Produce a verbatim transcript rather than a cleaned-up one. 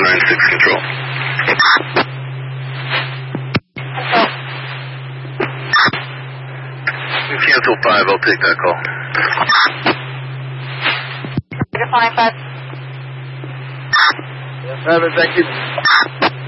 nine six control. Cancel five, I'll take that call. Flying five. Yes, seven, thank you.